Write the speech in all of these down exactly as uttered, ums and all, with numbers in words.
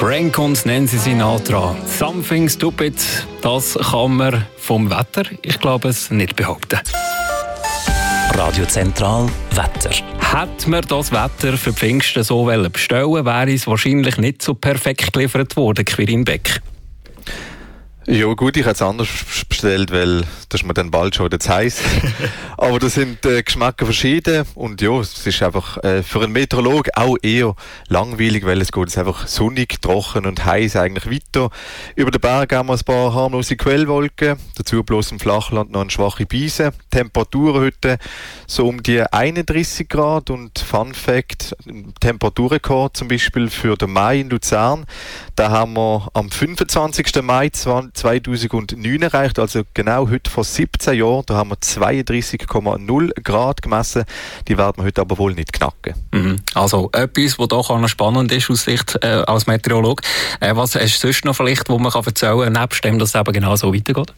Frank und Nancy Sinatra. Something Stupid, das kann man vom Wetter, ich glaube es, nicht behaupten. Radio Zentral Wetter. Hätte man das Wetter für Pfingsten so bestellen wollen, wäre es wahrscheinlich nicht so perfekt geliefert worden, Quirin Beck. Ja gut, ich hätte es anders bestellt, weil das ist mir dann bald schon zu heiß. Aber da sind äh, Geschmäcker verschieden und ja, es ist einfach äh, für einen Meteorologen auch eher langweilig, weil es geht es einfach sonnig, trocken und heiß eigentlich weiter. Über den Berg haben wir ein paar harmlose Quellwolken, dazu bloß im Flachland noch eine schwache Beise. Temperaturen heute so um die einunddreißig Grad und Fun Fact, Temperaturrekord zum Beispiel für den Mai in Luzern, da haben wir am fünfundzwanzigsten Mai zweitausendneun erreicht, also genau heute vor siebzehn Jahren, da haben wir zweiunddreißig Komma null Grad gemessen, die werden wir heute aber wohl nicht knacken. Mhm. Also etwas, was doch noch spannend ist aus Sicht äh, als Meteorolog. Äh, was hast du sonst noch vielleicht, wo man kann erzählen kann, nebst dem, dass es eben genau so weitergeht?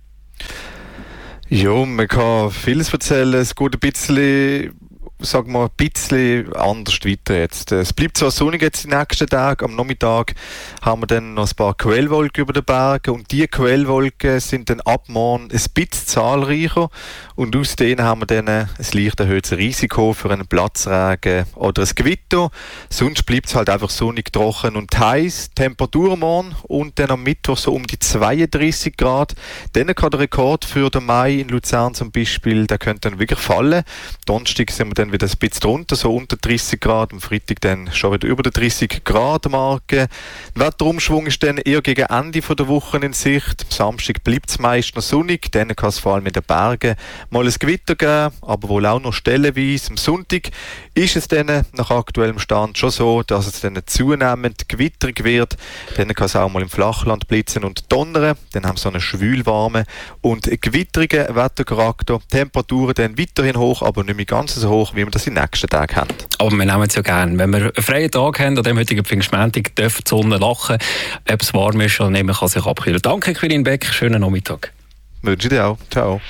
Ja, man kann vieles erzählen, es geht ein bisschen... sagen wir, ein bisschen anders weiter jetzt. Es bleibt zwar sonnig jetzt die nächsten Tage. Am Nachmittag haben wir dann noch ein paar Quellwolken über den Bergen und die Quellwolken sind dann ab morgen ein bisschen zahlreicher und aus denen haben wir dann ein leicht erhöhtes Risiko für einen Platzregen oder ein Gewitter. Sonst bleibt es halt einfach sonnig, trocken und heiß. Temperatur morgen und dann am Mittwoch so um die zweiunddreißig Grad. Dann kann der Rekord für den Mai in Luzern zum Beispiel, der könnte dann wirklich fallen. Donnerstag sind wir dann wieder ein bisschen drunter, so unter dreißig Grad, am Freitag dann schon wieder über der dreißig Grad Marke. Der Wetterumschwung ist dann eher gegen Ende der Woche in Sicht. Am Samstag bleibt es meist noch sonnig, dann kann es vor allem in den Bergen mal ein Gewitter geben, aber wohl auch noch stellenweise. Am Sonntag ist es dann nach aktuellem Stand schon so, dass es dann zunehmend gewitterig wird. Dann kann es auch mal im Flachland blitzen und donnern. Dann haben wir so einen schwülwarmen und gewitterigen Wettercharakter. Temperaturen dann weiterhin hoch, aber nicht mehr ganz so hoch, wie wir das in den nächsten Tagen haben. Aber wir nehmen es ja gerne. Wenn wir einen freien Tag haben, an dem heutigen Pfingstmontag, dürfte die Sonne lachen. Ob es warm ist oder nicht, man kann sich abkühlen. Danke, Quirin Beck. Schönen Nachmittag. Wünsche dir auch. Ciao.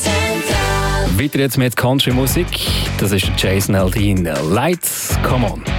Weiter jetzt mit Country-Musik. Das ist Jason Aldean. Lights, come on.